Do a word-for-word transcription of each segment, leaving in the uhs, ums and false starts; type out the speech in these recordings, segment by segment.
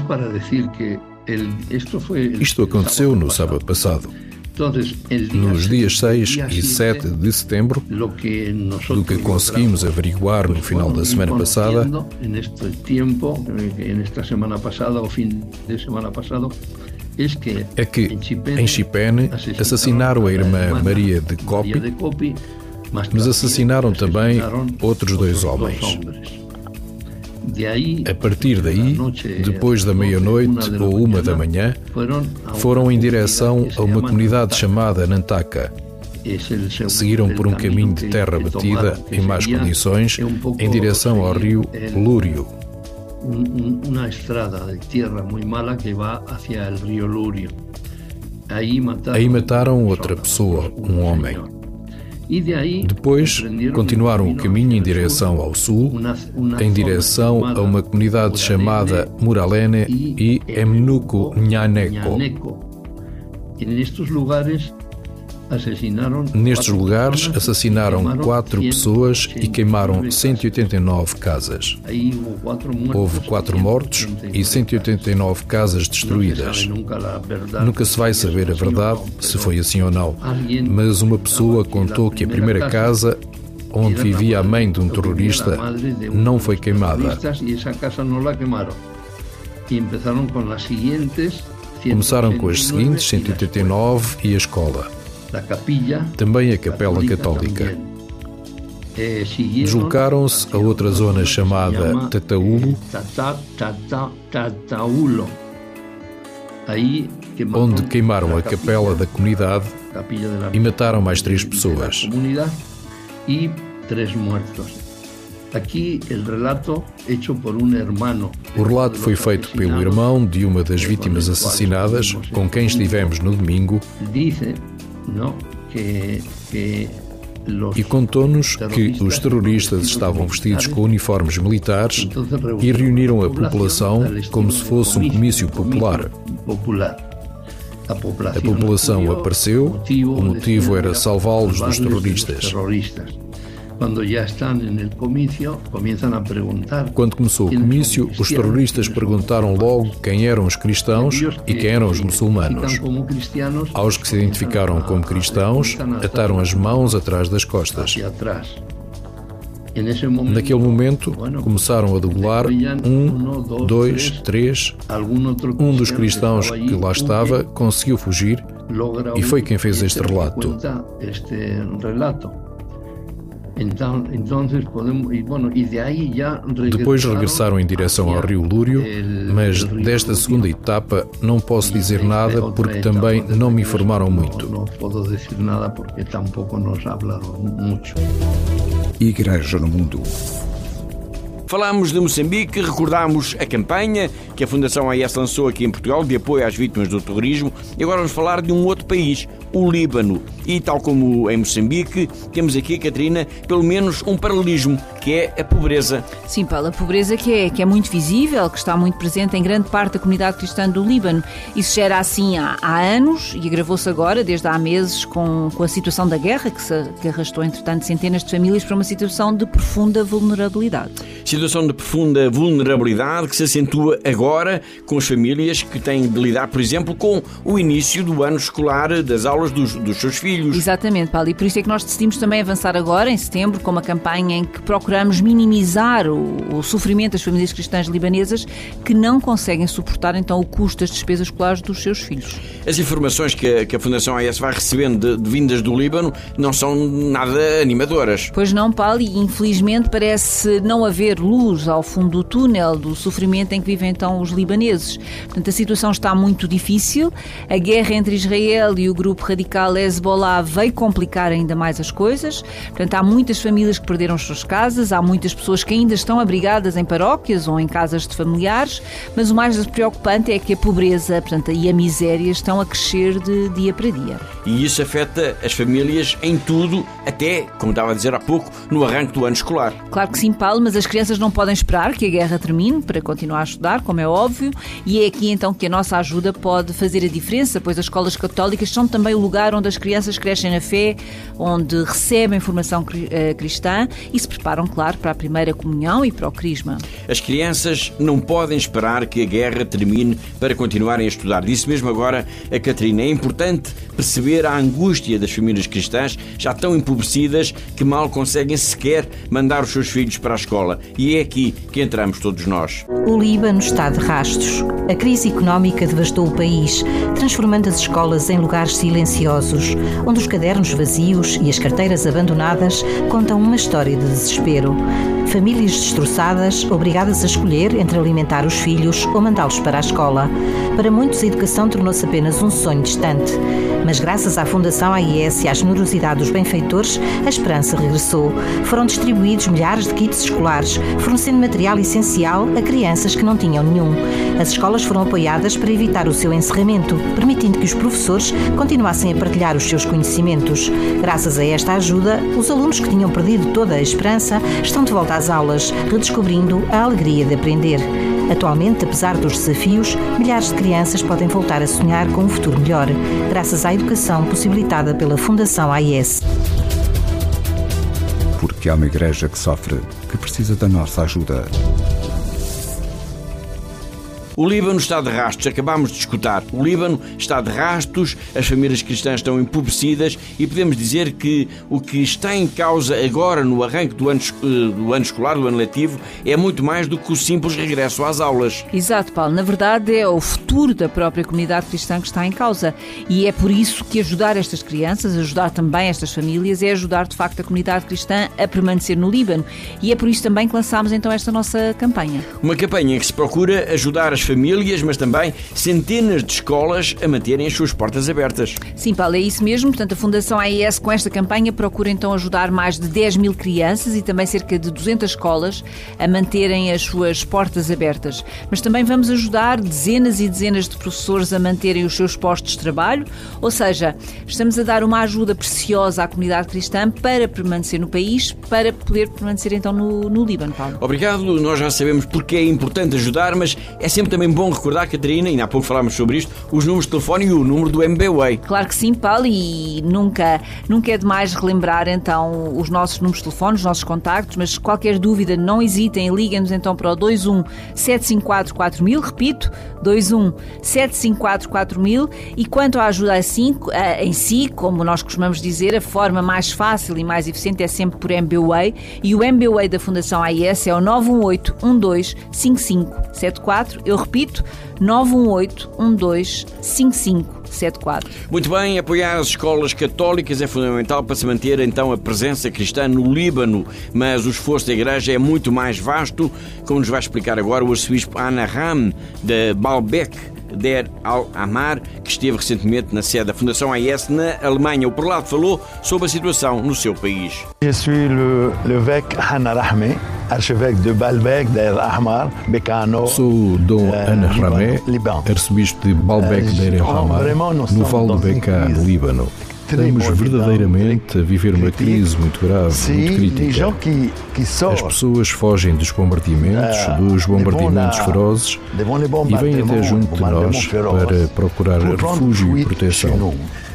Isto aconteceu no sábado passado. Nos dias seis e sete de setembro, do que conseguimos averiguar no final da semana passada, é que em Chipene assassinaram a irmã Maria de Copi, mas assassinaram também outros dois homens. A partir daí, depois da meia-noite ou uma da manhã, foram em direção a uma comunidade chamada Nantaca. Seguiram por um caminho de terra batida, em más condições, em direção ao rio Lúrio. Uma estrada de terra muito mala que vai hacia o rio Lúrio. Aí mataram outra pessoa, um homem. Depois, continuaram o caminho em direção ao sul, em direção a uma comunidade chamada Muralene e Emnuco Nhaneco. Nestes lugares, assassinaram quatro pessoas e queimaram cento e oitenta e nove casas. Houve quatro mortos e cento e oitenta e nove casas destruídas. Nunca se vai saber a verdade, se foi assim ou não, mas uma pessoa contou que a primeira casa, onde vivia a mãe de um terrorista, não foi queimada. Começaram com as seguintes, cento e oitenta e nove, e a escola. Também a Capela Católica. Deslocaram-se a outra zona chamada Tataulo, onde queimaram a capela da comunidade e mataram mais três pessoas. O relato foi feito pelo irmão de uma das vítimas assassinadas, com quem estivemos no domingo, e contou-nos que os terroristas estavam vestidos com uniformes militares e reuniram a população como se fosse um comício popular. A população apareceu, o motivo era salvá-los dos terroristas. Quando começou o comício, os terroristas perguntaram logo quem eram os cristãos e quem eram os muçulmanos. Aos que se identificaram como cristãos, ataram as mãos atrás das costas. Naquele momento, começaram a degolar um, dois, três. Um dos cristãos que lá estava conseguiu fugir e foi quem fez este relato. Depois regressaram em direção ao rio Lúrio, mas desta segunda etapa não posso dizer nada porque também não me informaram muito. Igreja no Mundo. Falámos de Moçambique, recordámos a campanha que a Fundação A E S lançou aqui em Portugal de apoio às vítimas do terrorismo e agora vamos falar de um outro país, o Líbano. E tal como em Moçambique, temos aqui, Catarina, pelo menos um paralelismo, que é a pobreza. Sim, Paulo, a pobreza que é, que é muito visível, que está muito presente em grande parte da comunidade cristã do Líbano. Isso já era assim há, há anos e agravou-se agora, desde há meses, com, com a situação da guerra, que, se, que arrastou, entretanto, centenas de famílias para uma situação de profunda vulnerabilidade. Situação de profunda vulnerabilidade que se acentua agora com as famílias que têm de lidar, por exemplo, com o início do ano escolar das aulas dos, dos seus filhos. Exatamente, Paulo, e por isso é que nós decidimos também avançar agora, em setembro, com uma campanha em que procuramos minimizar o, o sofrimento das famílias cristãs libanesas que não conseguem suportar, então, o custo das despesas escolares dos seus filhos. As informações que a, que a Fundação A E S vai recebendo de, de vindas do Líbano não são nada animadoras. Pois não, Paulo, e infelizmente parece não haver luz ao fundo do túnel do sofrimento em que vivem então os libaneses. Portanto, a situação está muito difícil. A guerra entre Israel e o grupo radical Hezbollah veio complicar ainda mais as coisas. Portanto, há muitas famílias que perderam as suas casas, há muitas pessoas que ainda estão abrigadas em paróquias ou em casas de familiares, mas o mais preocupante é que a pobreza, portanto, e a miséria estão a crescer de dia para dia. E isso afeta as famílias em tudo, até, como estava a dizer há pouco, no arranque do ano escolar. Claro que sim, Paulo, mas as crianças não podem esperar que a guerra termine para continuar a estudar, como é óbvio, e é aqui então que a nossa ajuda pode fazer a diferença, pois as escolas católicas são também o lugar onde as crianças crescem na fé, onde recebem formação cristã e se preparam, claro, para a primeira comunhão e para o crisma. As crianças não podem esperar que a guerra termine para continuarem a estudar. Disse mesmo agora a Catarina. É importante perceber a angústia das famílias cristãs, já tão empobrecidas que mal conseguem sequer mandar os seus filhos para a escola. E é aqui que entramos todos nós. O Líbano está de rastos. A crise económica devastou o país, transformando as escolas em lugares silenciosos, onde os cadernos vazios e as carteiras abandonadas contam uma história de desespero. Famílias destroçadas, obrigadas a escolher entre alimentar os filhos ou mandá-los para a escola. Para muitos, a educação tornou-se apenas um sonho distante. Mas graças à Fundação A I S e à generosidade dos benfeitores, a esperança regressou. Foram distribuídos milhares de kits escolares, fornecendo material essencial a crianças que não tinham nenhum. As escolas foram apoiadas para evitar o seu encerramento, permitindo que os professores continuassem a partilhar os seus conhecimentos. Graças a esta ajuda, os alunos que tinham perdido toda a esperança estão de volta às aulas, redescobrindo a alegria de aprender. Atualmente, apesar dos desafios, milhares de crianças podem voltar a sonhar com um futuro melhor, graças à educação possibilitada pela Fundação A I S. Porque há uma igreja que sofre, que precisa da nossa ajuda. O Líbano está de rastos, acabámos de escutar. O Líbano está de rastos, as famílias cristãs estão empobrecidas e podemos dizer que o que está em causa agora no arranque do ano, do ano escolar, do ano letivo, é muito mais do que o simples regresso às aulas. Exato, Paulo. Na verdade, é o futuro da própria comunidade cristã que está em causa. E é por isso que ajudar estas crianças, ajudar também estas famílias, é ajudar de facto a comunidade cristã a permanecer no Líbano. E é por isso também que lançámos então esta nossa campanha. Uma campanha em que se procura ajudar as famílias, mas também centenas de escolas a manterem as suas portas abertas. Sim, Paulo, é isso mesmo. Portanto, a Fundação A I S com esta campanha procura então ajudar mais de dez mil crianças e também cerca de duzentas escolas a manterem as suas portas abertas. Mas também vamos ajudar dezenas e dezenas de professores a manterem os seus postos de trabalho, ou seja, estamos a dar uma ajuda preciosa à comunidade cristã para permanecer no país, para poder permanecer então no, no Líbano, Paulo. Obrigado, nós já sabemos porque é importante ajudar, mas é sempre também bom recordar, Catarina, e há pouco falámos sobre isto, os números de telefone e o número do M B W A. Claro que sim, Paulo, e nunca, nunca é demais relembrar então os nossos números de telefone, os nossos contactos, mas qualquer dúvida, não hesitem, liguem-nos então para o dois um sete cinco quatro quatro mil, repito, dois um sete cinco quatro quatro mil, e quanto à ajuda assim, em si, como nós costumamos dizer, a forma mais fácil e mais eficiente é sempre por M B W A, e o M B W A da Fundação A I S é o nove um oito um dois cinco cinco sete quatro, eu repito, nove um oito um dois cinco cinco sete quatro. Muito bem, apoiar as escolas católicas é fundamental para se manter então a presença cristã no Líbano, mas o esforço da Igreja é muito mais vasto, como nos vai explicar agora o arcebispo Anaham de Baalbek Der Al-Amar, que esteve recentemente na sede da Fundação A I S na Alemanha. O prelado falou sobre a situação no seu país. Je suis le, le évêque Hanarahme, archevêque de Baalbek Der Al-Amar, Bekano. Sou Dom Anahramé, arcebispo de Baalbek Der Al-Amar, no Vale do Bekaa, no Líbano. Estamos verdadeiramente a viver uma crise muito grave, muito crítica. As pessoas fogem dos bombardeamentos, dos bombardeamentos ferozes e vêm até junto de nós para procurar refúgio e proteção.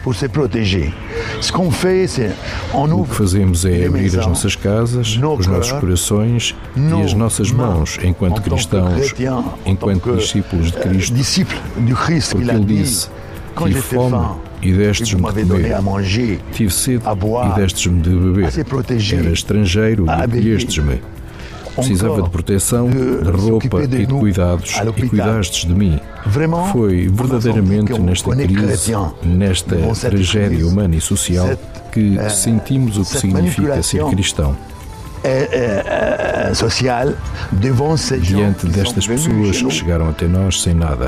O que fazemos é abrir as nossas casas, os nossos corações e as nossas mãos enquanto cristãos, enquanto discípulos de Cristo, porque Ele disse: tive fome e destes-me de comer, tive sede e destes-me de beber, era estrangeiro e acolhestes-me, precisava de proteção, de roupa e de cuidados, e cuidastes de mim. Foi verdadeiramente nesta crise, nesta tragédia humana e social, que sentimos o que significa ser cristão. Diante destas pessoas que chegaram até nós sem nada,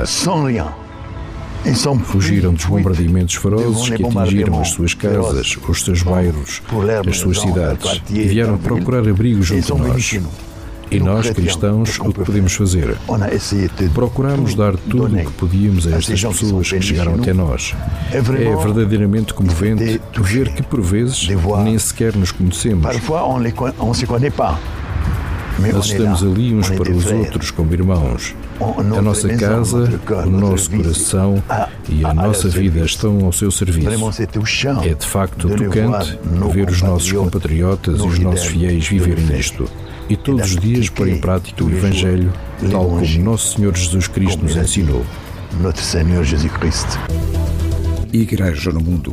fugiram dos bombardeamentos ferozes que atingiram as suas casas, os seus bairros, as suas cidades, e vieram procurar abrigo junto a nós. E nós, cristãos, o que podemos fazer? Procuramos dar tudo o que podíamos a estas pessoas que chegaram até nós. É verdadeiramente comovente ver que, por vezes, nem sequer nos conhecemos. mas estamos ali uns para os outros como irmãos. A nossa casa, o nosso coração e a nossa vida estão ao seu serviço. É de facto tocante ver os nossos compatriotas e os nossos fiéis viverem isto. E todos os dias pôr em prática o Evangelho, tal como Nosso Senhor Jesus Cristo nos ensinou. Notre Seigneur Jésus-Christ. Igreja no mundo.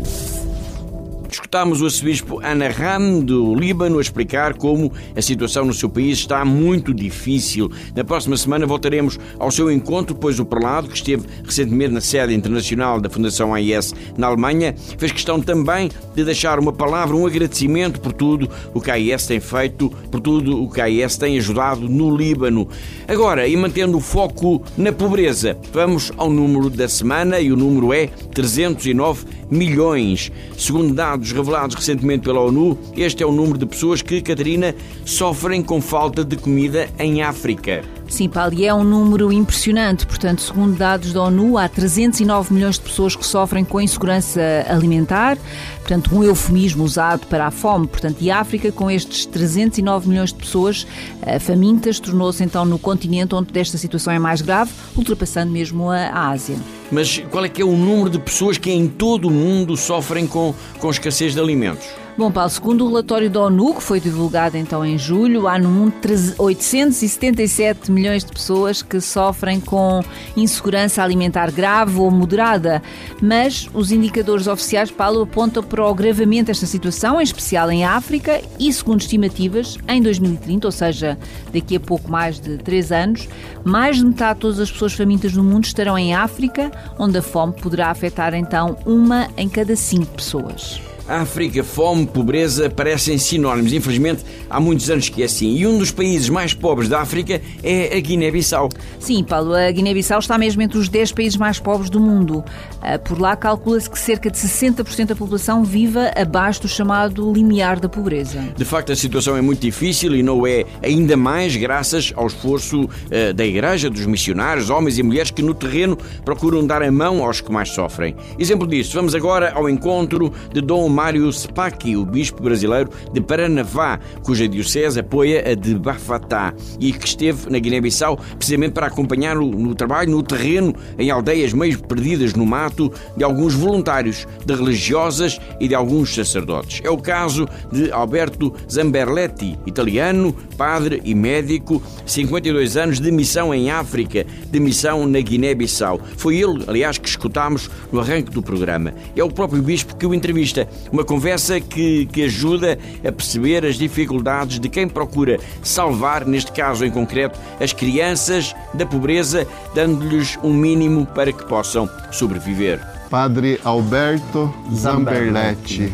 Escutámos o arcebispo Anahram do Líbano a explicar como a situação no seu país está muito difícil. Na próxima semana voltaremos ao seu encontro, pois o prelado, que esteve recentemente na sede internacional da Fundação A I S na Alemanha, fez questão também de deixar uma palavra, um agradecimento por tudo o que a A I S tem feito, por tudo o que a A I S tem ajudado no Líbano. Agora, e mantendo o foco na pobreza, vamos ao número da semana, e o número é trezentos e nove milhões. Segundo dados revelados recentemente pela ONU, este é o número de pessoas que, Catarina, sofrem com falta de comida em África. Sim, Paulo, e é um número impressionante. Portanto, segundo dados da ONU, há trezentos e nove milhões de pessoas que sofrem com insegurança alimentar, portanto, um eufemismo usado para a fome. Portanto, e a África, com estes trezentos e nove milhões de pessoas famintas, tornou-se então no continente onde esta situação é mais grave, ultrapassando mesmo a Ásia. Mas qual é que é o número de pessoas que em todo o mundo sofrem com, com escassez de alimentos? Bom, Paulo, segundo o relatório da ONU, que foi divulgado então em julho, há no mundo oitocentos e setenta e sete milhões de pessoas que sofrem com insegurança alimentar grave ou moderada. Mas os indicadores oficiais, Paulo, apontam para o agravamento desta situação, em especial em África, e segundo estimativas, em dois mil e trinta, ou seja, daqui a pouco mais de três anos, mais de metade de todas as pessoas famintas no mundo estarão em África, onde a fome poderá afetar então uma em cada cinco pessoas. África, fome, pobreza parecem sinónimos. Infelizmente, há muitos anos que é assim. E um dos países mais pobres da África é a Guiné-Bissau. Sim, Paulo, a Guiné-Bissau está mesmo entre os dez países mais pobres do mundo. Por lá, calcula-se que cerca de sessenta por cento da população viva abaixo do chamado limiar da pobreza. De facto, a situação é muito difícil e não é ainda mais graças ao esforço uh, da Igreja, dos missionários, homens e mulheres que no terreno procuram dar a mão aos que mais sofrem. Exemplo disso, vamos agora ao encontro de Dom Mário Spaki, o bispo brasileiro de Paranavá, cuja diocese apoia a de Bafatá e que esteve na Guiné-Bissau precisamente para acompanhar o, no trabalho, no terreno, em aldeias meio perdidas no mato, de alguns voluntários, de religiosas e de alguns sacerdotes. É o caso de Alberto Zamberletti, italiano, padre e médico, cinquenta e dois anos de missão em África, de missão na Guiné-Bissau. Foi ele, aliás, que escutámos no arranque do programa. É o próprio bispo que o entrevista. Uma conversa que, que ajuda a perceber as dificuldades de quem procura salvar, neste caso em concreto, as crianças da pobreza, dando-lhes um mínimo para que possam sobreviver. Padre Alberto Zamberletti,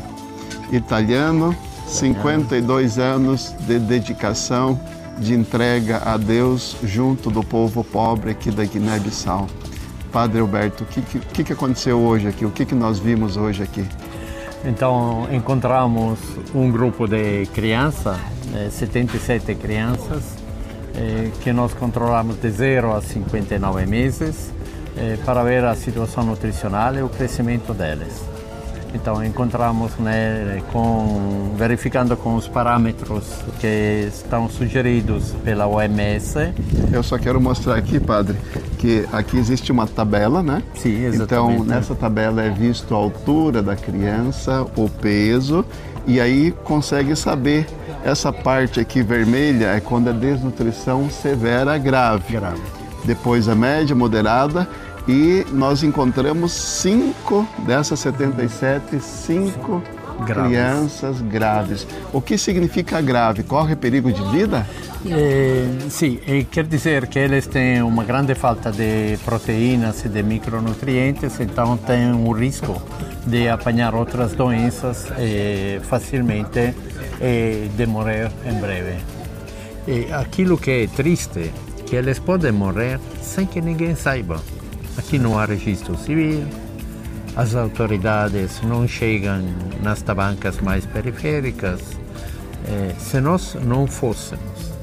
italiano, cinquenta e dois anos de dedicação, de entrega a Deus junto do povo pobre aqui da Guiné-Bissau. Padre Alberto, o que, que, que aconteceu hoje aqui? O que, que nós vimos hoje aqui? Então, encontramos um grupo de crianças, setenta e sete crianças, que nós controlamos de zero a cinquenta e nove meses, para ver a situação nutricional e o crescimento deles. Então, encontramos, né, com, verificando com os parâmetros que estão sugeridos pela O M S. Eu só quero mostrar aqui, padre, que aqui existe uma tabela, né? Sim, exatamente. Então, nessa tabela é visto a altura da criança, o peso, e aí consegue saber. Essa parte aqui vermelha é quando a desnutrição severa grave. Grave. Depois a média, moderada. E nós encontramos cinco dessas setenta e sete, cinco graves. Crianças graves. O que significa grave? Corre perigo de vida? É, sim, quer dizer que eles têm uma grande falta de proteínas e de micronutrientes, então têm um risco de apanhar outras doenças é, facilmente e de morrer em breve. E aquilo que é triste é que eles podem morrer sem que ninguém saiba. Aqui não há registro civil, as autoridades não chegam nas tabancas mais periféricas. Eh, se nós não fôssemos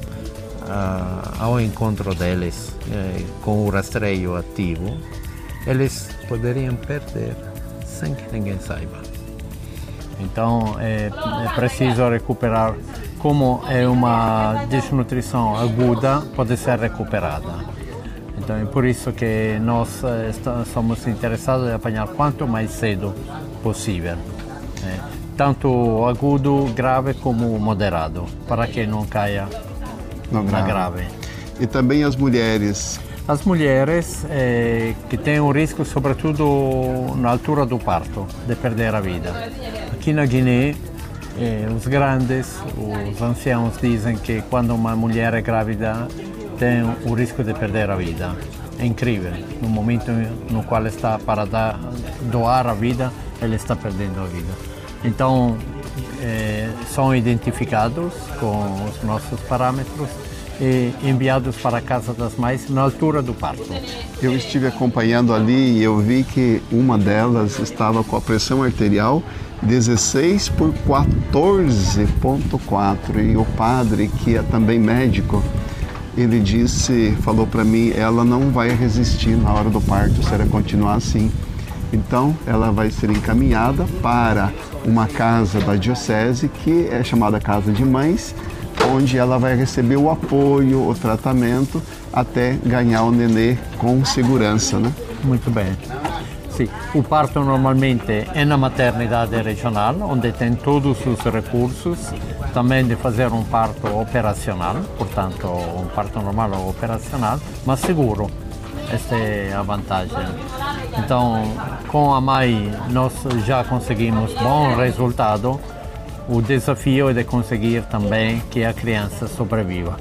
ah, ao encontro deles eh, com o rastreio ativo, eles poderiam perder sem que ninguém saiba. Então é, é preciso recuperar como é uma desnutrição aguda, pode ser recuperada. Então é por isso que nós somos interessados em apanhar quanto mais cedo possível, né? Tanto agudo, grave como moderado, para que não caia no na grave. grave. E também as mulheres. As mulheres eh, que têm um risco, sobretudo na altura do parto, de perder a vida. Aqui na Guiné, eh, os grandes, os anciãos dizem que quando uma mulher é grávida, tem o risco de perder a vida. É incrível. No momento no qual está para dar, doar a vida, ela está perdendo a vida. Então, eh, são identificados com os nossos parâmetros e enviados para a Casa das Mães na altura do parto. Eu estive acompanhando ali e eu vi que uma delas estava com a pressão arterial dezesseis por quatorze vírgula quatro e o padre, que é também médico, ele disse, falou para mim, ela não vai resistir na hora do parto se ela continuar assim. Então, ela vai ser encaminhada para uma casa da diocese, que é chamada Casa de Mães, onde ela vai receber o apoio, o tratamento, até ganhar o nenê com segurança, né? Muito bem. Sim, o parto normalmente é na maternidade regional, onde tem todos os recursos, também de fazer um parto operacional, portanto, um parto normal ou operacional, mas seguro. Esta é a vantagem. Então, com a mãe, nós já conseguimos bom resultado. O desafio é de conseguir também que a criança sobreviva.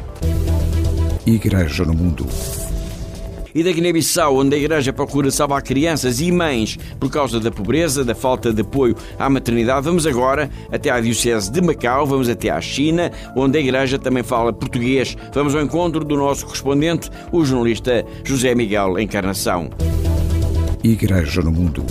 Igreja no Mundo. E da Guiné-Bissau, onde a Igreja procura salvar crianças e mães por causa da pobreza, da falta de apoio à maternidade, vamos agora até à Diocese de Macau, vamos até à China, onde a Igreja também fala português. Vamos ao encontro do nosso correspondente, o jornalista José Miguel Encarnação. Igreja no Mundo.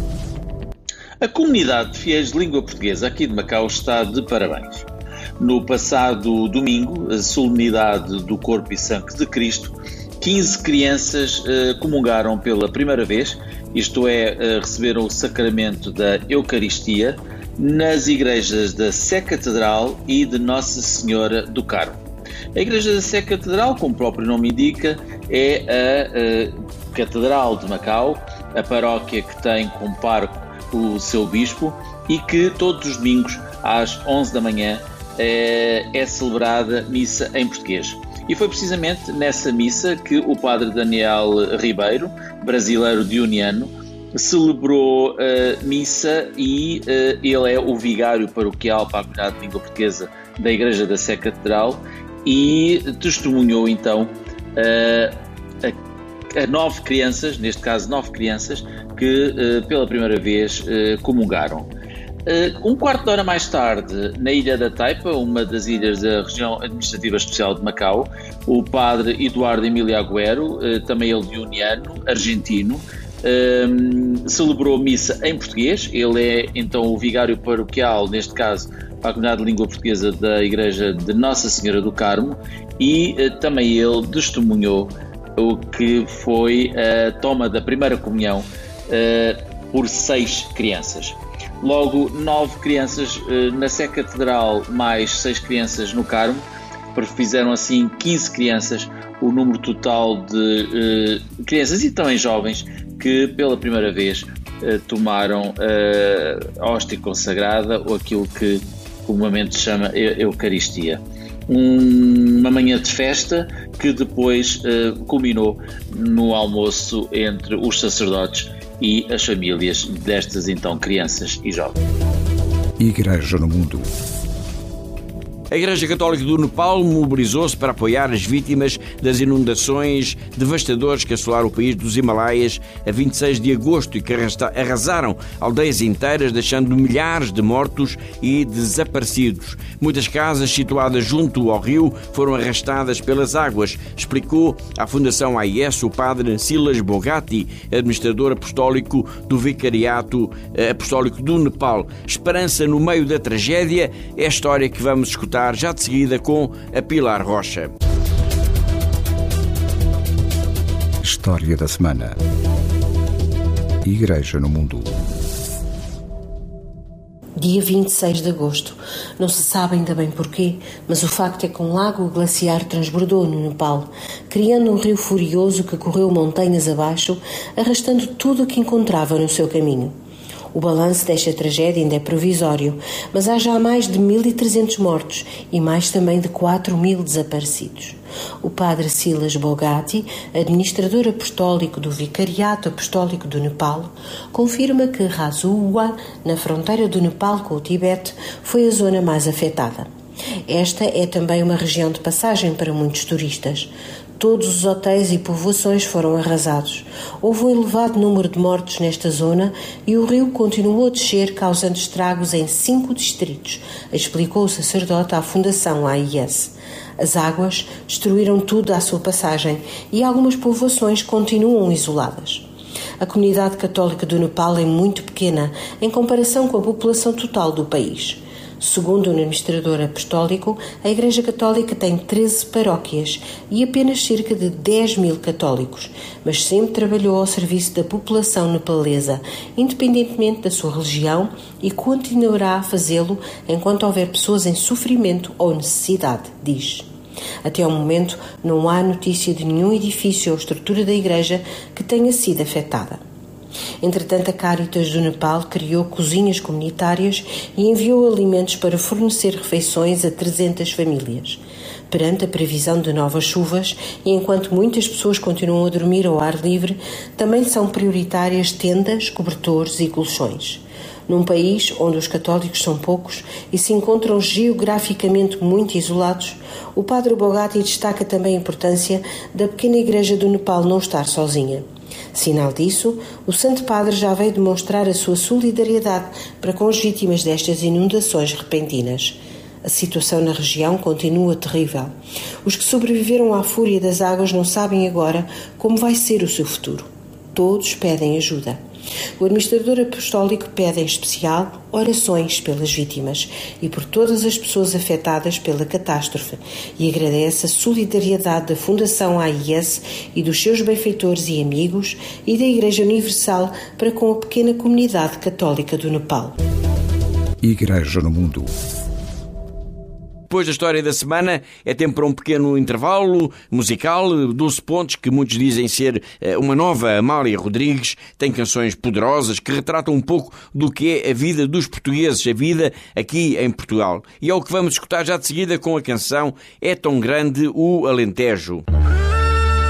A comunidade de fiéis de língua portuguesa aqui de Macau está de parabéns. No passado domingo, a solenidade do Corpo e Sangue de Cristo, quinze crianças uh, comungaram pela primeira vez, isto é, uh, receberam o sacramento da Eucaristia, nas igrejas da Sé Catedral e de Nossa Senhora do Carmo. A Igreja da Sé Catedral, como o próprio nome indica, é a uh, Catedral de Macau, a paróquia que tem como pároco o seu bispo e que todos os domingos às onze da manhã é, é celebrada missa em português. E foi precisamente nessa missa que o padre Daniel Ribeiro, brasileiro de Uniano, celebrou a missa e uh, ele é o vigário paroquial para a comunidade de língua portuguesa da Igreja da Sé Catedral e testemunhou então uh, a, a nove crianças, neste caso nove crianças, que uh, pela primeira vez uh, comungaram. Uh, um quarto de hora mais tarde, na Ilha da Taipa, uma das ilhas da região administrativa especial de Macau, o padre Eduardo Emílio Agüero, uh, também ele de Uniano, argentino, uh, celebrou missa em português. Ele é então o vigário paroquial, neste caso, para a comunidade de língua portuguesa da Igreja de Nossa Senhora do Carmo e uh, também ele testemunhou o que foi a toma da primeira comunhão uh, por seis crianças. Logo, nove crianças uh, na Sé Catedral, mais seis crianças no Carmo, fizeram assim quinze crianças, o número total de uh, crianças e também jovens que pela primeira vez uh, tomaram uh, a hóstia consagrada, ou aquilo que comumente se chama Eucaristia. Um, uma manhã de festa que depois uh, culminou no almoço entre os sacerdotes e as famílias destas então crianças e jovens. Igreja no Mundo. A Igreja Católica do Nepal mobilizou-se para apoiar as vítimas das inundações devastadoras que assolaram o país dos Himalaias a vinte e seis de agosto e que arrasaram aldeias inteiras, deixando milhares de mortos e desaparecidos. Muitas casas situadas junto ao rio foram arrastadas pelas águas, explicou à Fundação A I S o padre Silas Bogati, administrador apostólico do Vicariato Apostólico do Nepal. Esperança no meio da tragédia é a história que vamos escutar já de seguida com a Pilar Rocha. História da semana. dia vinte e seis de agosto. Não se sabe ainda bem porquê, mas o facto é que um lago glaciar transbordou no Nepal, criando um rio furioso que correu montanhas abaixo, arrastando tudo o que encontrava no seu caminho. O balanço desta tragédia ainda é provisório, mas há já mais de mil e trezentos mortos e mais também de quatro mil desaparecidos. O padre Silas Bogati, administrador apostólico do Vicariato Apostólico do Nepal, confirma que Razua, na fronteira do Nepal com o Tibete, foi a zona mais afetada. Esta é também uma região de passagem para muitos turistas. Todos os hotéis e povoações foram arrasados. Houve um elevado número de mortos nesta zona e o rio continuou a descer, causando estragos em cinco distritos, explicou o sacerdote à Fundação A I S. As águas destruíram tudo à sua passagem e algumas povoações continuam isoladas. A comunidade católica do Nepal é muito pequena em comparação com a população total do país. Segundo o administrador apostólico, a Igreja Católica tem treze paróquias e apenas cerca de dez mil católicos, mas sempre trabalhou ao serviço da população nepalesa, independentemente da sua religião, e continuará a fazê-lo enquanto houver pessoas em sofrimento ou necessidade, diz. Até ao momento, não há notícia de nenhum edifício ou estrutura da Igreja que tenha sido afetada. Entretanto, a Caritas do Nepal criou cozinhas comunitárias e enviou alimentos para fornecer refeições a trezentas famílias. Perante a previsão de novas chuvas e enquanto muitas pessoas continuam a dormir ao ar livre, também são prioritárias tendas, cobertores e colchões. Num país onde os católicos são poucos e se encontram geograficamente muito isolados, o padre Bogati destaca também a importância da pequena igreja do Nepal não estar sozinha. Sinal disso, o Santo Padre já veio demonstrar a sua solidariedade para com as vítimas destas inundações repentinas. A situação na região continua terrível. Os que sobreviveram à fúria das águas não sabem agora como vai ser o seu futuro. Todos pedem ajuda. O administrador apostólico pede em especial orações pelas vítimas e por todas as pessoas afetadas pela catástrofe e agradece a solidariedade da Fundação A I S e dos seus benfeitores e amigos e da Igreja Universal para com a pequena comunidade católica do Nepal. Igreja no Mundo. Depois da história da semana, é tempo para um pequeno intervalo musical, doze pontos, que muitos dizem ser uma nova Amália Rodrigues. Tem canções poderosas que retratam um pouco do que é a vida dos portugueses, a vida aqui em Portugal. E é o que vamos escutar já de seguida com a canção É Tão Grande o Alentejo.